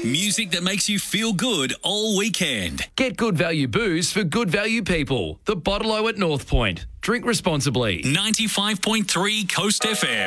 Music that makes you feel good all weekend. Get good value booze for good value people. The Bottle-O at North Point. Drink responsibly. 95.3 Coast FM.